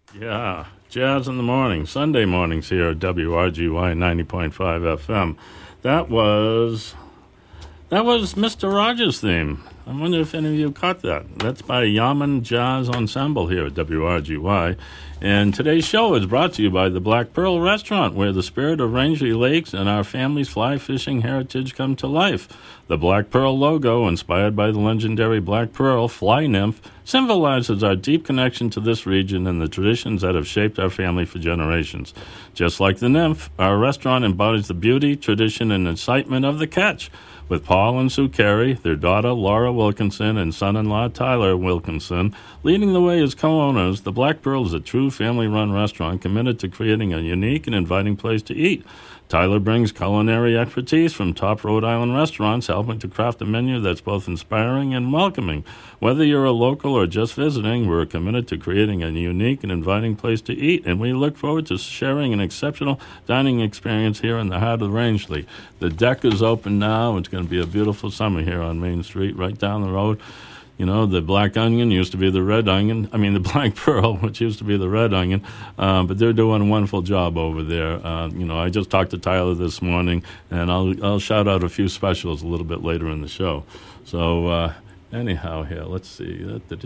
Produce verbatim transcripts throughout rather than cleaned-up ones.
Yeah, Jazz in the Morning, Sunday mornings here at W R G Y ninety point five F M. That was that was Mister Rogers' theme. I wonder if any of you caught that. That's by Yaman Jazz Ensemble here at W R G Y. And today's show is brought to you by the Black Pearl Restaurant, where the spirit of Rangeley Lakes and our family's fly fishing heritage come to life. The Black Pearl logo, inspired by the legendary Black Pearl fly nymph, symbolizes our deep connection to this region and the traditions that have shaped our family for generations. Just like the nymph, our restaurant embodies the beauty, tradition, and excitement of the catch. With Paul and Sue Carey, their daughter Laura Wilkinson, and son-in-law Tyler Wilkinson leading the way as co-owners, the Black Pearl is a true family-run restaurant committed to creating a unique and inviting place to eat. Tyler brings culinary expertise from top Rhode Island restaurants, helping to craft a menu that's both inspiring and welcoming. Whether you're a local or just visiting, we're committed to creating a unique and inviting place to eat, and we look forward to sharing an exceptional dining experience here in the heart of Rangeley. The deck is open now. It's going to be a beautiful summer here on Main Street, right down the road. You know, the black onion used to be the red onion. I mean, the black pearl, which used to be the red onion. Uh, but they're doing a wonderful job over there. Uh, you know, I just talked to Tyler this morning, and I'll I'll shout out a few specials a little bit later in the show. So, uh, anyhow, here, let's see.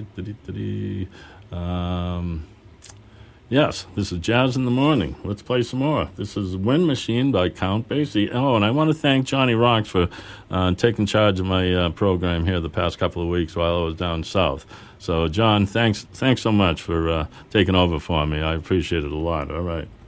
Um, yes, this is Jazz in the Morning. Let's play some more. This is Wind Machine by Count Basie. Oh, and I want to thank Johnny Rocks for uh, taking charge of my uh, program here the past couple of weeks while I was down south. So, John, thanks thanks so much for uh, taking over for me. I appreciate it a lot. All right.